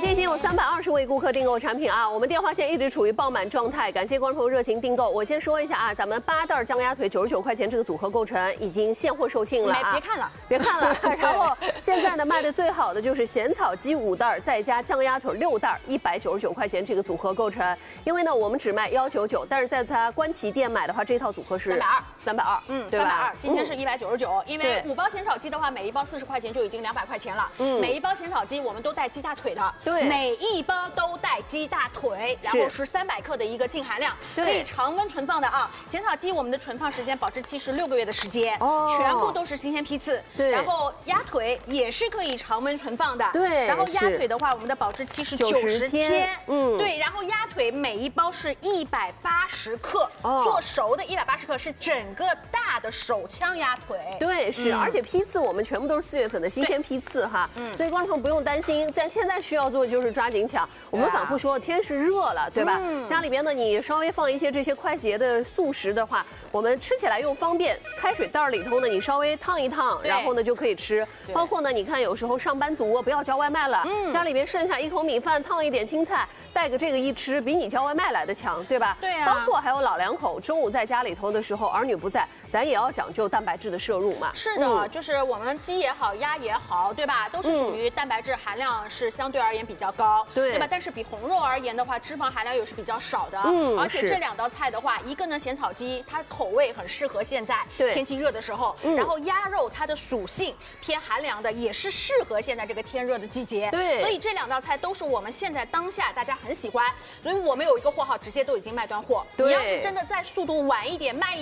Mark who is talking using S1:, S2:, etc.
S1: 且已经有320位顾客订购产品啊，我们电话线一直处于爆满状态，感谢观众朋友热情订购。我先说一下啊，咱们8袋酱鸭腿99块钱这个组合构成已经现货售罄了啊，别看了。然后现在呢卖的最好的就是咸草鸡5袋，再加酱鸭腿6袋，199块钱这个组合构成。因为呢我们只卖199，但是在它官旗店买的话，这套组合是320，对吧？
S2: 320，今天是199，因为5包咸草鸡的话，每一包40块钱就已经200块钱了。每一包咸草鸡我们都带鸡大腿的，
S1: 对，
S2: 每一包都带鸡大腿，然后是300克的一个净含量，可以常温存放的啊。咸草鸡我们的存放时间保质期是6个月的时间，全部都是新鲜批次。对，然后鸭腿也是可以常温存放的，对。然后鸭腿的话，我们的保质期是90天，对。然后鸭腿每一包是180克，做熟的180克是整个大的手枪鸭腿，
S1: 对，是，而且批次我们全部都是4月份的新鲜批次哈，所以观众朋友不用担心。但现在需要做的就是抓紧抢。我们反复说，天是热了，对吧？家里边呢，你稍微放一些这些快捷的速食的话，我们吃起来又方便。开水袋里头呢，你稍微烫一烫，然后呢就可以吃。包括呢，你看有时候上班族不要叫外卖了，家里边剩下1口米饭，烫一点青菜，带个这个一吃，比你叫外卖来的强，对吧？对啊。包括还有老两口中午在家里头的时候，儿女不在，咱也要讲究蛋白质的摄入嘛。
S2: 是的，就是我们鸡也好，鸭也好，对吧？都是属于蛋白质含量是相对而言比较高，对吧？但是比红肉而言的话，脂肪含量又是比较少的。而且这2道菜的话，一个呢咸草鸡，它口味很适合现在天气热的时候，然后鸭肉它的属性偏寒凉的，也是适合现在这个天热的季节。对，所以这2道菜都是我们现在当下大家很喜欢，所以我们有一个货号直接都已经卖断货。你要是真的再速度晚一点卖